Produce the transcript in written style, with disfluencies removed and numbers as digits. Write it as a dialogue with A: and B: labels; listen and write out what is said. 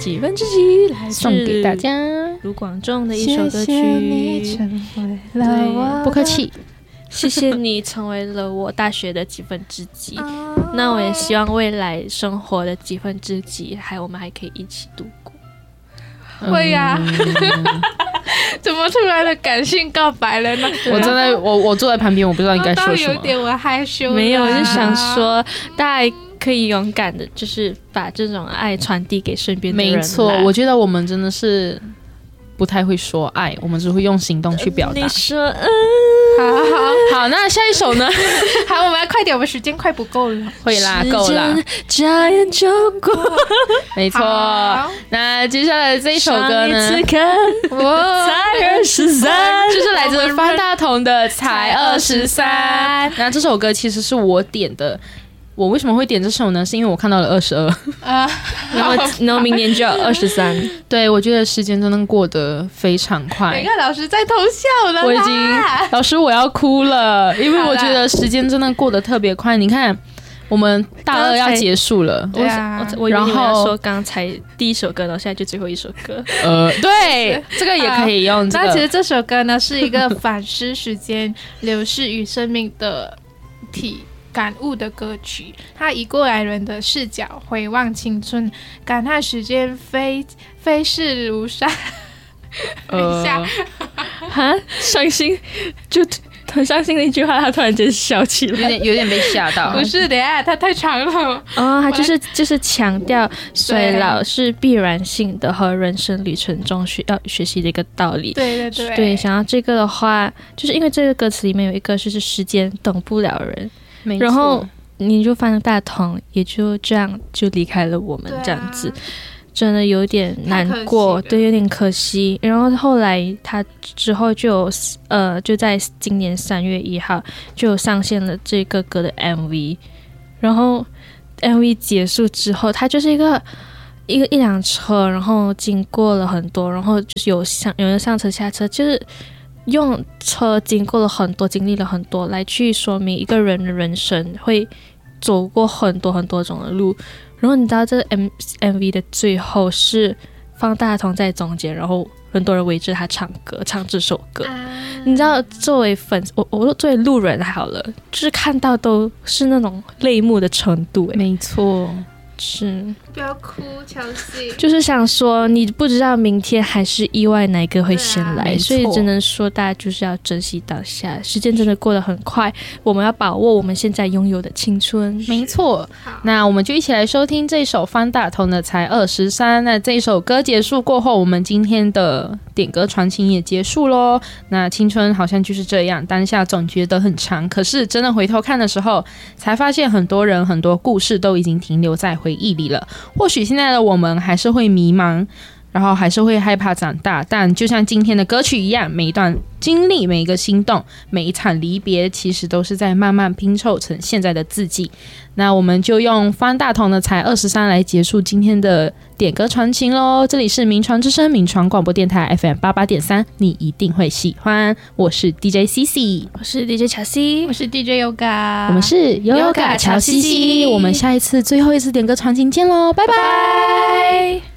A: 几分之几来
B: 送给大家
A: 卢广仲的一首歌曲。
B: 谢谢你成为了我，不客气。
A: 谢谢你成为了我大学的几分之几，那我也希望未来生活的几分之几，我们还可以一起度过。
C: 会呀、怎么突然的感性告白了呢？
B: 我真的，我坐在旁边，我不知道应该说什么。
C: 有点我害羞。
A: 没有，我就想说，大家可以勇敢的，就是把这种爱传递给身边的人。
B: 没错，我觉得我们真的是不太会说爱，我们只会用行动去表达。
A: 你说，
B: 好，那下一首呢？
C: 好，我们要快点，我们时间快不够了。
B: 会啦，够啦，
A: 眨眼就过。
B: 没错。那接下来这一首歌呢？
A: 上一次看我才23，
B: 就是来自方大同的《才23》。那这首歌其实是我点的。我为什么会点这首呢？是因为我看到了22，
A: 然后明年就要23。
B: 对，我觉得时间真的过得非常快。
C: 你看老师在偷笑了啦，
B: 我已经，老师我要哭了，因为我觉得时间真的过得特别快。你看，我们大2要结束了，
C: 对啊，
A: 我以为你们要说刚才第一首歌，然后现在就最后一首歌。
B: 对，这个也可以用这个。
C: 那其实这首歌呢是一个反思时间流逝与生命的感悟的歌曲，他以过来人的视角回望青春，感叹时间飞逝如沙。等一下，
A: 伤心，就很伤心的一句话，他突然间笑起来，
B: 有点被吓到。
C: 不是的呀，他太长了。
A: 他就是强调衰老是必然性的和人生旅程中要学习的一个道理。对，想要这个的话，就是因为这个歌词里面有一个是时间等不了人。然后你就方大同也就这样就离开了我们，这样子，真的有点难过，对，有点可惜。然后后来他之后就在今年3月1号就上线了这个歌的 MV， 然后 MV 结束之后，他就是一辆车，然后经过了很多，然后就是有人上车下车，就是用车经过了很多，经历了很多，来去说明一个人的人生会走过很多很多种的路。然后你知道这个 MV 的最后是方大同在中间，然后很多人围着他唱这首歌。你知道作为粉丝，我作为路人好了，就是看到都是那种泪目的程度。
B: 没错，
A: 是，
C: 不要哭，乔西。
A: 就是想说，你不知道明天还是意外哪一个会先来，所以只能说大家就是要珍惜当下，时间真的过得很快，我们要把握我们现在拥有的青春。
B: 没错，那我们就一起来收听这首方大同的《才23》。那这一首歌结束过后，我们今天的点歌传情也结束咯。那青春好像就是这样，当下总觉得很长，可是真的回头看的时候，才发现很多人很多故事都已经停留在回忆里了。或许现在的我们还是会迷茫，然后还是会害怕长大，但就像今天的歌曲一样，每一段经历，每一个心动，每一场离别，其实都是在慢慢拼凑成现在的自己。那我们就用方大同的《才23》来结束今天的点歌传情咯。这里是民传之声，民传广播电台 FM88.3，你一定会喜欢。我是 DJ CC，
A: 我是 DJ 乔西，
C: 我是 DJ Yoga，
B: 我们是 Yoga 乔西西。我们下一次最后一次点歌传情见咯，拜拜。